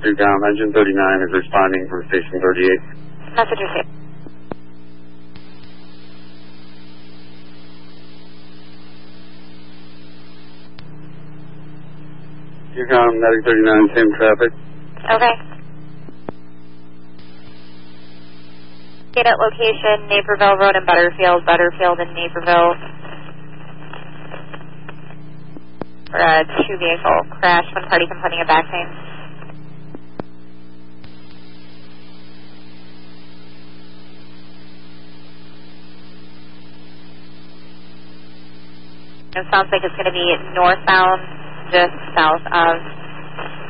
3 down, engine 39 is responding from station 38. Message received. Yukon, Medic 39, same traffic. Okay. Get at location, Naperville Road and Butterfield, Butterfield and Naperville. For a 2-vehicle crash, one party complaining of back pain. It sounds like it's going to be northbound, just south of